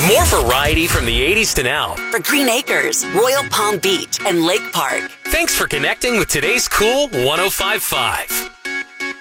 More variety from the 80s to now. For Green Acres, Royal Palm Beach, and Lake Park. Thanks for connecting with today's Cool 105.5.